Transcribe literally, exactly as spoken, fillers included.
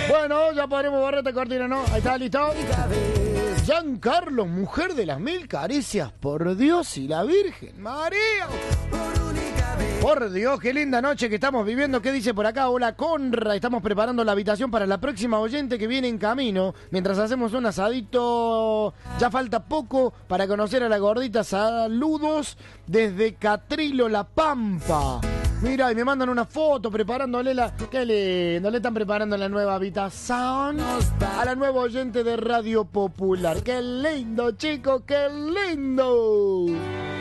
Bueno, ya podremos borrar esta cortina, ¿no? Ahí está, listo. Giancarlo, mujer de las mil caricias, por Dios y la Virgen María. Por Dios, qué linda noche que estamos viviendo. ¿Qué dice por acá? Hola, Conra. Estamos preparando la habitación para la próxima oyente que viene en camino. Mientras hacemos un asadito, ya falta poco para conocer a la gordita. Saludos desde Catrilo, La Pampa. Mira, y me mandan una foto preparándole la... Qué lindo, le están preparando la nueva habitación a la nueva oyente de Radio Popular. Qué lindo, chicos, qué lindo.